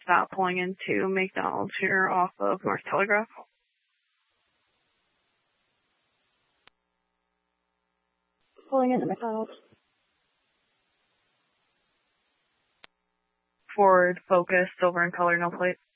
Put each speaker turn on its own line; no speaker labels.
stop pulling into McDonald's here off of North Telegraph.
Pulling into McDonald's.
Ford Focus, silver in color, no plate.